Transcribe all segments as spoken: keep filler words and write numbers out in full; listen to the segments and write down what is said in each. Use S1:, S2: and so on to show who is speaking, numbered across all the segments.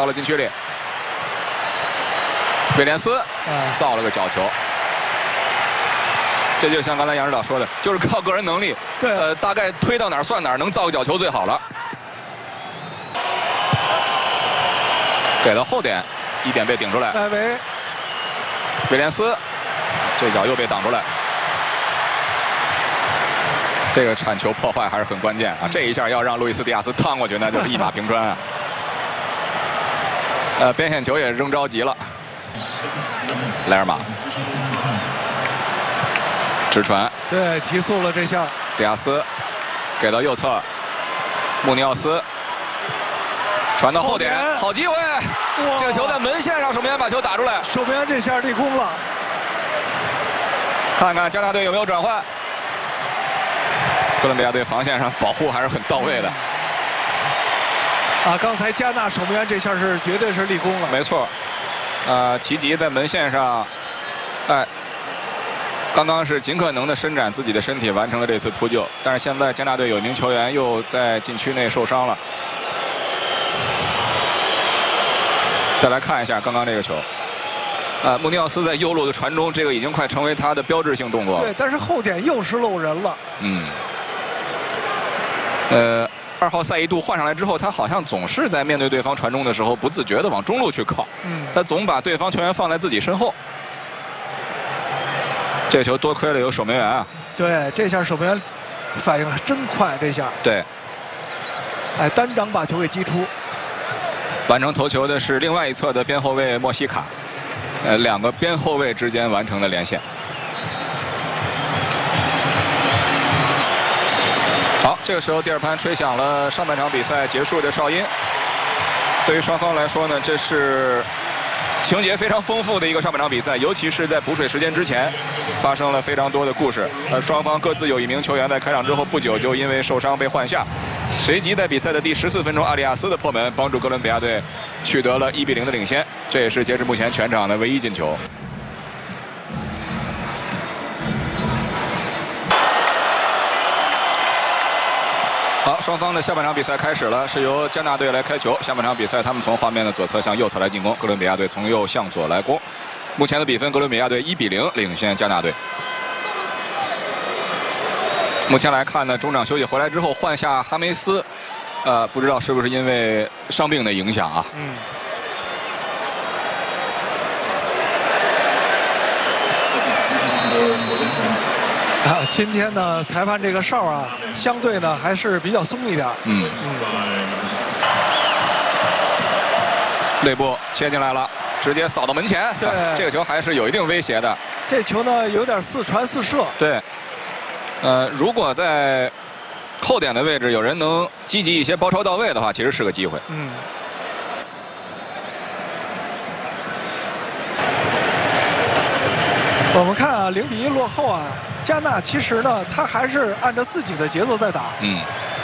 S1: 到了禁区里。威廉斯造了个角球。这就像刚才杨指导说的，就是靠个人能力。
S2: 对，
S1: 呃，大概推到哪儿算哪儿，能造个角球最好了。给到后点，一点被顶出来。
S2: 戴维，
S1: 威廉斯，这脚又被挡出来。这个铲球破坏还是很关键啊！这一下要让路易斯·迪亚斯趟过去，那就是一马平川啊。呃，边线球也扔着急了。莱尔马。直传，
S2: 对，提速了这下。
S1: 迪亚斯给到右侧，穆尼奥斯传到后点，好机会！这个球在门线上，守门员把球打出来。
S2: 守门员这下立功了。
S1: 看看加拿大队有没有转换。哥伦比亚队防线上保护还是很到位的。
S2: 啊，刚才加纳守门员这下是绝对是立功了。
S1: 没错，呃，奇吉在门线上，哎。刚刚是尽可能的伸展自己的身体，完成了这次扑救。但是现在加拿大队有一名球员又在禁区内受伤了。再来看一下刚刚这个球，呃，穆尼奥斯在右路的传中，这个已经快成为他的标志性动作了。
S2: 对，但是后点又是漏人了。
S1: 嗯。呃，二号赛一度换上来之后，他好像总是在面对对方传中的时候，不自觉的往中路去靠。嗯。他总把对方球员放在自己身后。这球多亏了有守门员啊！
S2: 对，这下守门员反应真快，这下。
S1: 对。
S2: 哎，单掌把球给击出。
S1: 完成头球的是另外一侧的边后卫莫西卡，呃，两个边后卫之间完成了连线。好，这个时候第二盘吹响了上半场比赛结束的哨音。对于双方来说呢，这是情节非常丰富的一个上半场比赛，尤其是在补水时间之前，发生了非常多的故事。呃，双方各自有一名球员在开场之后不久就因为受伤被换下，随即在比赛的第十四分钟，阿里亚斯的破门帮助哥伦比亚队取得了一比零的领先，这也是截至目前全场的唯一进球。好，双方的下半场比赛开始了，是由加拿大队来开球。下半场比赛，他们从画面的左侧向右侧来进攻，哥伦比亚队从右向左来攻。目前的比分，哥伦比亚队一比零领先加拿大队。目前来看呢，中场休息回来之后换下哈梅斯，呃，不知道是不是因为伤病的影响啊？嗯。
S2: 啊，今天呢，裁判这个哨啊，相对呢还是比较松一点。嗯嗯。
S1: 内部切进来了，直接扫到门前。对、啊，这个球还是有一定威胁的。
S2: 这球呢，有点似传似射。
S1: 对。呃，如果在后点的位置有人能积极一些、包抄到位的话，其实是个机会。嗯。
S2: 我们看啊，零比一落后啊，加纳其实呢，他还是按照自己的节奏在打。嗯。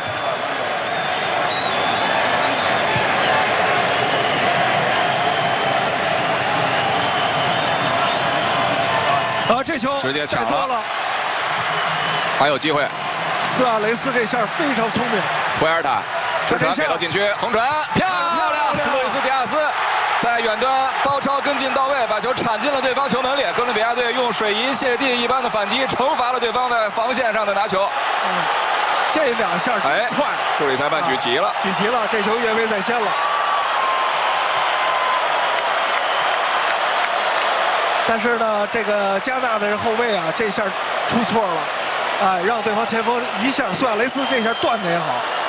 S2: 啊，这球
S1: 直接抢了，还有机会。
S2: 苏亚雷斯这下非常聪明。
S1: 普埃尔塔直传给到禁区，横传漂亮，路易斯·迪亚斯。在远端包抄跟进到位，把球铲进了对方球门里。哥伦比亚队用水银泻地一般的反击，惩罚了对方在防线上的拿球。
S2: 嗯，这两下真快，
S1: 助理裁判举旗了，
S2: 啊、举旗了，这球越位在先了。但是呢，这个加纳的后卫啊，这下出错了，哎，让对方前锋一下，苏亚雷斯这下断的也好。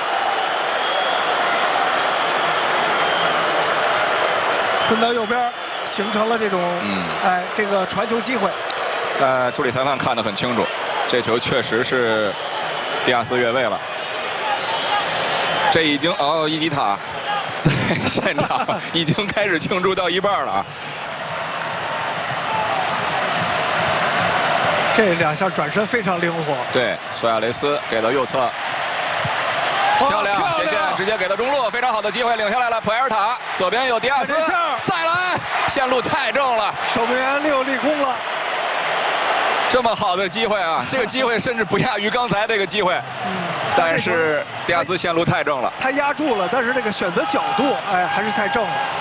S2: 分到右边，形成了这种，嗯，哎，这个传球机会。
S1: 呃，助理裁判看得很清楚，这球确实是迪亚斯越位了。这已经哦，伊基塔在现场已经开始庆祝到一半了啊。
S2: 这两下转身非常灵活。对，
S1: 苏亚雷斯给到右侧。漂亮，斜线直接给到中路，非常好的机会，领下来了。普埃尔塔左边有迪亚斯，再来，线路太正了，
S2: 守门员六立功了。
S1: 这么好的机会啊，这个机会甚至不亚于刚才这个机会。嗯，但是迪亚斯线路太正了，
S2: 他压住了，但是这个选择角度，哎，还是太正了。